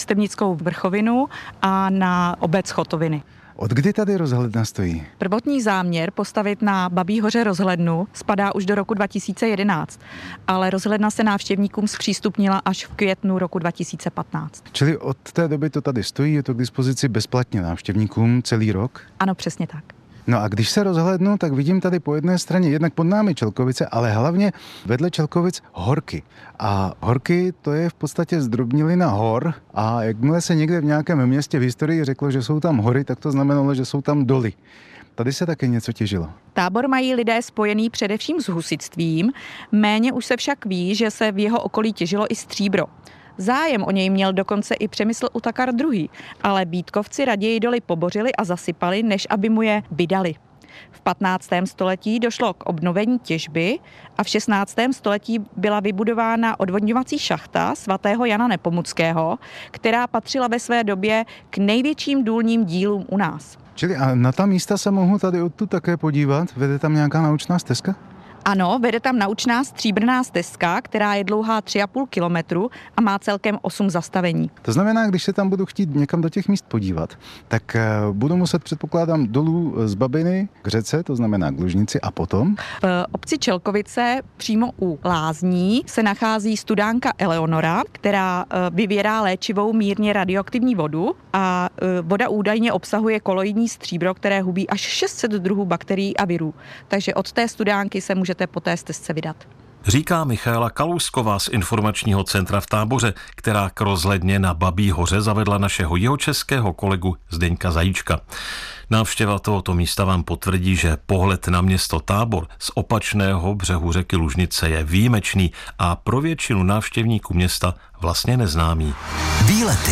Stevnickou vrchovinu a na obec Chotoviny. Od kdy tady rozhledna stojí? Prvotní záměr postavit na Babí hoře rozhlednu spadá už do roku 2011, ale rozhledna se návštěvníkům zpřístupnila až v květnu roku 2015. Čili od té doby to tady stojí, je to k dispozici bezplatně návštěvníkům celý rok? Ano, přesně tak. No a když se rozhlédnu, tak vidím tady po jedné straně jednak pod námi Čelkovice, ale hlavně vedle Čelkovic horky. A horky to je v podstatě zdrobnilina hor a jakmile se někde v nějakém městě v historii řeklo, že jsou tam hory, tak to znamenalo, že jsou tam doly. Tady se taky něco těžilo. Tábor mají lidé spojený především s husitstvím, méně už se však ví, že se v jeho okolí těžilo i stříbro. Zájem o něj měl dokonce i Přemysl Utakar II., ale Bítkovci raději doly pobořili a zasypali, než aby mu je vydali. V 15. století došlo k obnovení těžby a v 16. století byla vybudována odvodňovací šachta svatého Jana Nepomuckého, která patřila ve své době k největším důlním dílům u nás. Čili a na ta místa se mohu tady odtud také podívat? Vede tam nějaká naučná stezka? Ano, vede tam naučná stříbrná stezka, která je dlouhá 3,5 kilometru a má celkem 8 zastavení. To znamená, když se tam budu chtít někam do těch míst podívat, tak budu muset, předpokládám, dolů z Babiny k řece, to znamená k Lužnici a potom? V obci Čelkovice přímo u lázní se nachází studánka Eleonora, která vyvěrá léčivou mírně radioaktivní vodu a voda údajně obsahuje koloidní stříbro, které hubí až 600 druhů bakterií a virů. Takže od té studánky se můžete po té stezce vydat. Říká Michaela Kalousková z informačního centra v Táboře, která k rozhledně na Babí hoře zavedla našeho jihočeského kolegu Zdeňka Zajíčka. Návštěva tohoto místa vám potvrdí, že pohled na město Tábor z opačného břehu řeky Lužnice je výjimečný a pro většinu návštěvníků města vlastně neznámý. Výlety.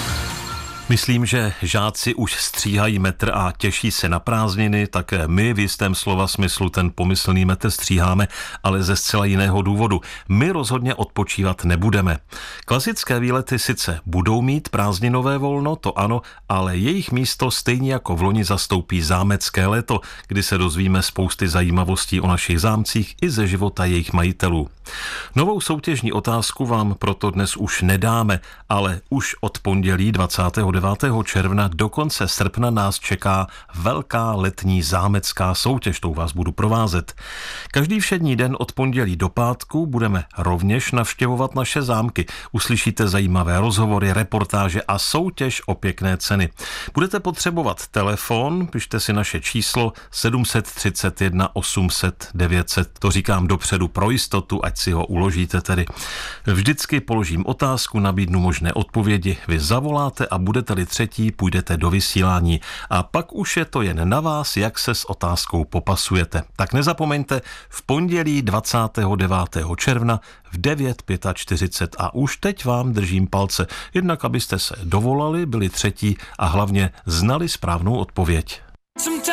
Myslím, že žáci už stříhají metr a těší se na prázdniny, také my v jistém slova smyslu ten pomyslný metr stříháme, ale ze zcela jiného důvodu. My rozhodně odpočívat nebudeme. Klasické výlety sice budou mít prázdninové volno, to ano, ale jejich místo stejně jako v loni zastoupí zámecké léto, kdy se dozvíme spousty zajímavostí o našich zámcích i ze života jejich majitelů. Novou soutěžní otázku vám proto dnes už nedáme, ale už od pondělí 29. června do konce srpna nás čeká velká letní zámecká soutěž, tou vás budu provázet. Každý všední den od pondělí do pátku budeme rovněž navštěvovat naše zámky. Uslyšíte zajímavé rozhovory, reportáže a soutěž o pěkné ceny. Budete potřebovat telefon, pište si naše číslo 731 800 900. To říkám dopředu pro jistotu, ať si ho uložíte tedy. Vždycky položím otázku, nabídnu možné odpovědi, vy zavoláte a budete-li třetí, půjdete do vysílání. A pak už je to jen na vás, jak se s otázkou popasujete. Tak nezapomeňte, v pondělí 29. června v 9:45 a už teď vám držím palce, jednak abyste se dovolali, byli třetí a hlavně znali správnou odpověď.